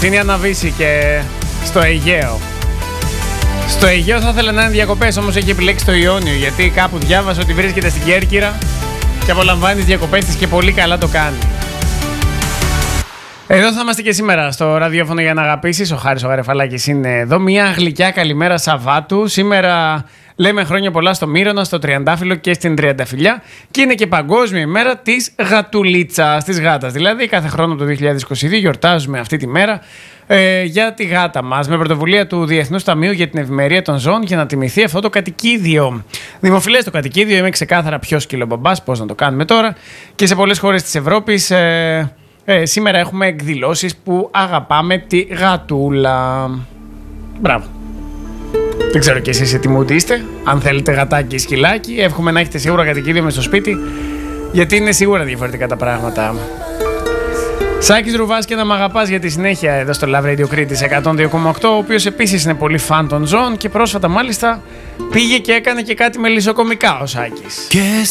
Αυτή είναι η Αναβίση και στο Αιγαίο. Στο Αιγαίο θα ήθελα να είναι διακοπές, όμως έχει επιλέξει το Ιόνιο, γιατί κάπου διάβασα ότι βρίσκεται στην Κέρκυρα και απολαμβάνει τις διακοπές της και πολύ καλά το κάνει. Εδώ θα είμαστε και σήμερα στο ραδιόφωνο για να αγαπήσεις. Ο Χάρης ο Γαρεφαλάκης είναι εδώ. Μια γλυκιά καλημέρα Σαββάτου. Σήμερα λέμε χρόνια πολλά στο Μύρονα, στο Τριαντάφυλλο και στην Τριανταφυλλιά. Και είναι και Παγκόσμια ημέρα της γατουλίτσας, της γάτας. Δηλαδή, κάθε χρόνο το 2022 γιορτάζουμε αυτή τη μέρα για τη γάτα μας, με πρωτοβουλία του Διεθνούς Ταμείου για την Ευημερία των Ζώων, για να τιμηθεί αυτό το κατοικίδιο. Δημοφιλές το κατοικίδιο, είμαι ξεκάθαρα πιο σκυλομπαμπάς, πώς να το κάνουμε τώρα. Και σε πολλές χώρες της Ευρώπης σήμερα έχουμε εκδηλώσεις που αγαπάμε τη γατούλα. Μπράβο. Δεν ξέρω κι εσείς τι mood είστε, αν θέλετε γατάκι ή σκυλάκι. Εύχομαι να έχετε σίγουρα κατοικίδιο μες στο σπίτι, γιατί είναι σίγουρα διαφορετικά τα πράγματα. Σάκης Ρουβάς και να μ' αγαπάς για τη συνέχεια εδώ στο Love Radio Κρήτης 102,8, ο οποίος επίσης είναι πολύ φαν των ζώων και πρόσφατα μάλιστα πήγε και έκανε και κάτι μελισσοκομικά ο Σάκης. Και